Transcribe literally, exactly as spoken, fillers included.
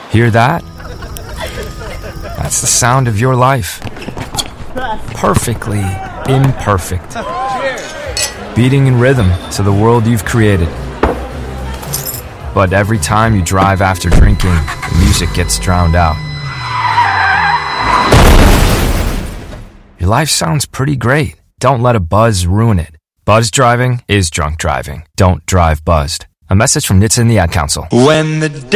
Hear that? That's the sound of your life. Perfectly imperfect. Beating in rhythm to the world you've created. But every time you drive after drinking, the music gets drowned out. Your life sounds pretty great. Don't let a buzz ruin it. Buzz driving is drunk driving. Don't drive buzzed. A message from N H T S A and the Ad Council. When the